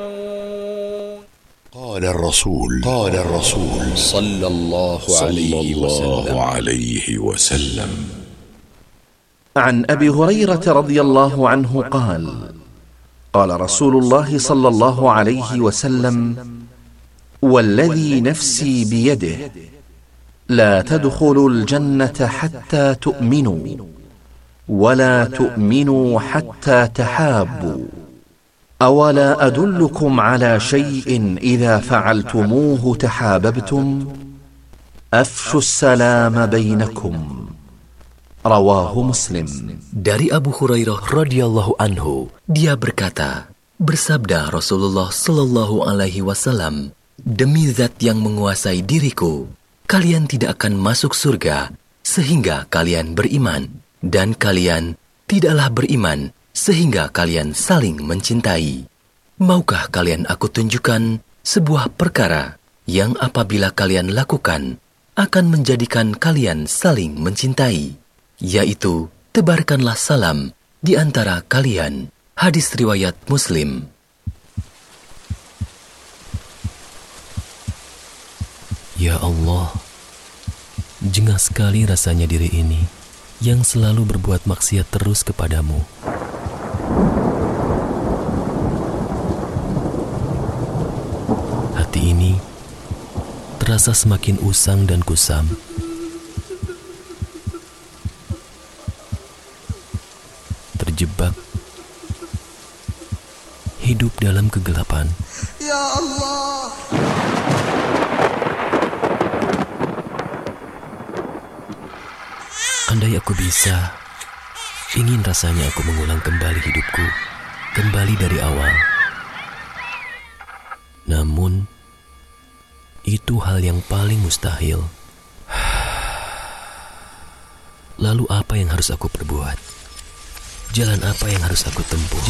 قال الرسول صلى الله عليه وسلم عن أبي هريرة رضي الله عنه قال: قال رسول الله صلى الله عليه وسلم: والذي نفسي بيده لا تدخلوا الجنة حتى تؤمنوا ولا تؤمنوا حتى تحابوا أولا أدلكم على شيء إذا فعلتموه تحاببتم أفشوا السلام بينكم. Rawahu Muslim. Dari Abu Hurairah radhiyallahu anhu, dia berkata, bersabda Rasulullah sallallahu alaihi wasallam, demi zat yang menguasai diriku, kalian tidak akan masuk surga sehingga kalian beriman, dan kalian tidaklah beriman sehingga kalian saling mencintai. Maukah kalian aku tunjukkan sebuah perkara yang apabila kalian lakukan akan menjadikan kalian saling mencintai? Yaitu, tebarkanlah salam di antara kalian. Hadis riwayat Muslim. Ya Allah, jengah sekali rasanya diri ini yang selalu berbuat maksiat terus kepadamu. Hati ini terasa semakin usang dan kusam. Terjebak, hidup dalam kegelapan. Ya Allah. Andai aku bisa, ingin rasanya aku mengulang kembali hidupku, kembali dari awal. Namun, itu hal yang paling mustahil. Lalu apa yang harus aku perbuat? Jalan apa yang harus aku tempuh?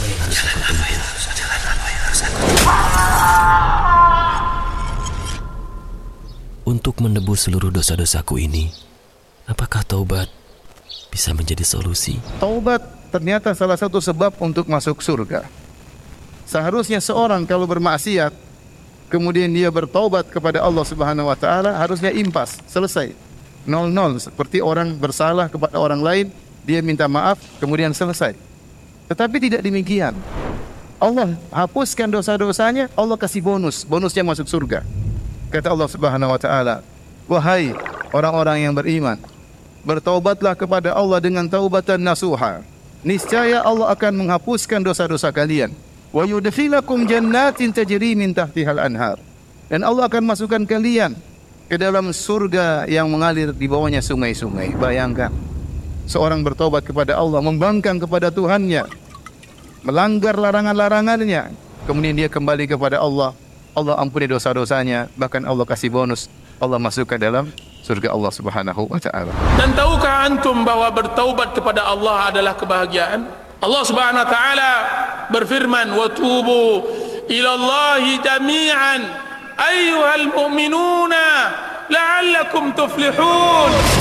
Untuk menebus seluruh dosa-dosaku ini, apakah taubat bisa menjadi solusi? Taubat ternyata salah satu sebab untuk masuk surga. Seharusnya seorang kalau bermaksiat, kemudian dia bertaubat kepada Allah Subhanahu wa taala, harusnya impas, selesai. 0-0, seperti orang bersalah kepada orang lain, dia minta maaf, kemudian selesai. Tetapi tidak demikian. Allah hapuskan dosa-dosanya, Allah kasih bonusnya masuk surga. Kata Allah Subhanahu wa taala, wahai orang-orang yang beriman, bertaubatlah kepada Allah dengan taubatan nasuha. Niscaya Allah akan menghapuskan dosa-dosa kalian. Wa yudkhilakum jannatin tajri min tahtihal anhar. Dan Allah akan masukkan kalian ke dalam surga yang mengalir di bawahnya sungai-sungai. Bayangkan, seorang bertobat kepada Allah, membangkang kepada Tuhannya, melanggar larangan-larangannya, kemudian dia kembali kepada Allah, Allah ampuni dosa-dosanya, bahkan Allah kasih bonus, Allah masukkan dalam surga Allah Subhanahu wa ta'ala. Dan tahukah antum bahwa bertaubat kepada Allah adalah kebahagiaan? Allah Subhanahu wa ta'ala berfirman, wa tubu ilallahi jami'an ayyuhal mu'minuna la'allakum tuflihun.